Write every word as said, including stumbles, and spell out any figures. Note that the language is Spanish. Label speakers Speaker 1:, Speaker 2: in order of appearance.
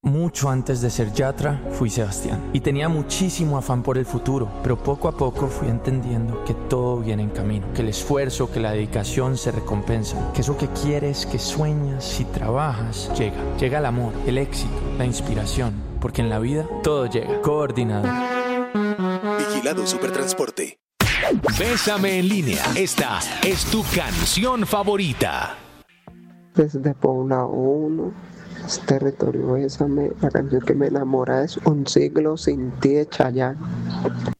Speaker 1: Mucho antes de ser Yatra, fui Sebastián. Y tenía muchísimo afán por el futuro, pero poco a poco fui entendiendo que todo viene en camino, que el esfuerzo, que la dedicación se recompensan, que eso que quieres, que sueñas, si trabajas, llega. Llega el amor, el éxito, la inspiración, porque en la vida todo llega. Coordinado.
Speaker 2: Vigilado Supertransporte.
Speaker 3: Bésame en línea. Esta es tu canción favorita.
Speaker 4: Desde Paula uno, es Territorio Bésame. La canción que me enamora es Un siglo sin ti de Chayanne.